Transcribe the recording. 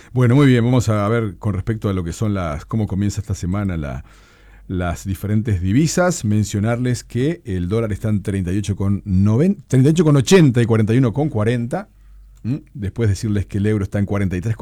Bueno, muy bien, vamos a ver con respecto a lo que son cómo comienza esta semana las diferentes divisas, mencionarles que el dólar está en 38,80 y 41,40. Después decirles que el euro está en 43,40